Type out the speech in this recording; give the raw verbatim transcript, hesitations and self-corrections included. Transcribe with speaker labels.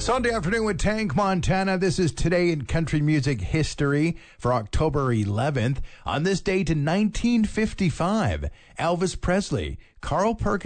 Speaker 1: Sunday afternoon with Tank Montana. This is Today in Country Music History for October eleventh. On this date in nineteen fifty-five, Elvis Presley, Carl Perkins,